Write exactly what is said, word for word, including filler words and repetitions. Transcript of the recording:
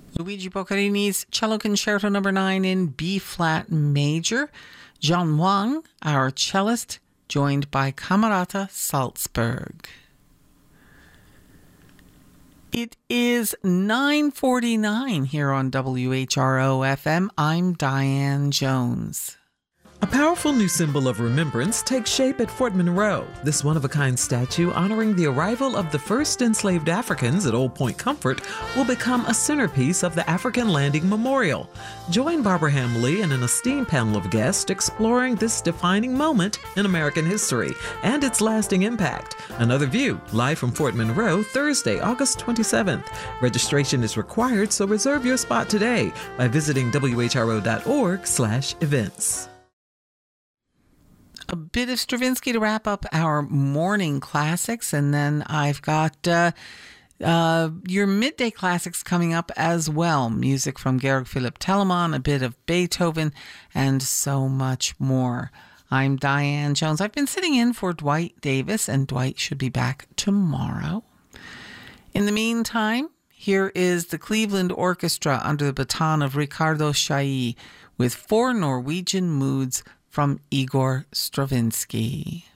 Luigi Boccherini's Cello Concerto number nine in B-flat major. John Wang, our cellist, joined by Camerata Salzburg. It is nine forty-nine here on W H R O F M. I'm Diane Jones. A powerful new symbol of remembrance takes shape at Fort Monroe. This one-of-a-kind statue honoring the arrival of the first enslaved Africans at Old Point Comfort will become a centerpiece of the African Landing Memorial. Join Barbara Hamley and an esteemed panel of guests exploring this defining moment in American history and its lasting impact. Another View, live from Fort Monroe, Thursday, August twenty-seventh. Registration is required, so reserve your spot today by visiting W H R O dot org slash events. A bit of Stravinsky to wrap up our morning classics, and then I've got uh, uh, your midday classics coming up as well. Music from Georg Philipp Telemann, a bit of Beethoven, and so much more. I'm Diane Jones. I've been sitting in for Dwight Davis, and Dwight should be back tomorrow. In the meantime, here is the Cleveland Orchestra under the baton of Riccardo Chailly with four Norwegian moods from Igor Stravinsky.